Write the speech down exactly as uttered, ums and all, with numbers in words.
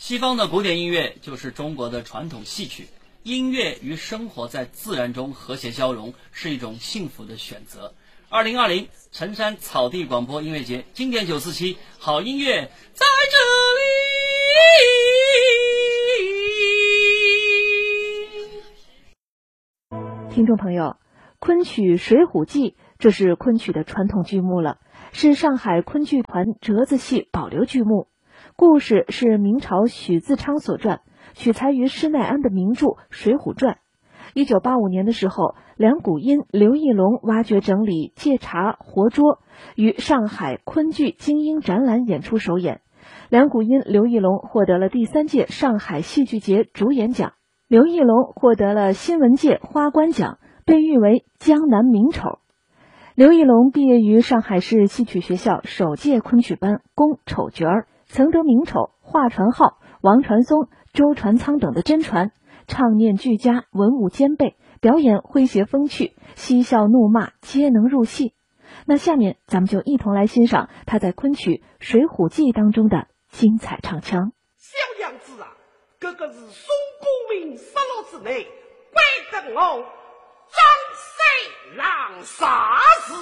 西方的古典音乐就是中国的传统戏曲，音乐与生活在自然中和谐交融，是一种幸福的选择。二零二零辰山草地广播音乐节经典九四七，好音乐在这里。听众朋友，昆曲《水浒记》这是昆曲的传统剧目了，是上海昆剧团折子戏保留剧目。故事是明朝许自昌所撰，取材于施耐庵的名著《水浒传》。一九八五年的时候，梁谷音、刘义隆挖掘整理借茶活捉，于上海昆剧精英展览演出首演。梁谷音、刘义隆获得了第三届上海戏剧节主演奖，刘义隆获得了新闻界花冠奖，被誉为江南名丑。刘义隆毕业于上海市戏曲学校首届昆曲班，攻丑角儿，曾得名丑、华传浩、王传松、周传仓等的真传，唱念俱佳，文武兼备，表演诙谐风趣，嬉笑怒骂皆能入戏。那下面咱们就一同来欣赏他在昆曲《水浒记》当中的精彩唱腔。 小娘子啊，这个是宋公明失落之内，怪得我张三郎杀死